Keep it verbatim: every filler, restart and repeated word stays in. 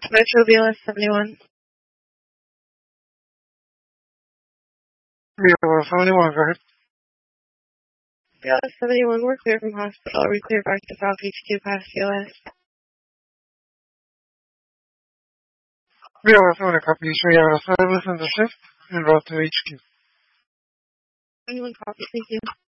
Metro B L S seventy-one. B L S seventy-one, go ahead. B L S seventy-one, we're clear from hospital. Are we clear back to South H Q past B L S? B L S seventy, copy. You show you have a service in the shift and route to H Q. Anyone copy, thank you.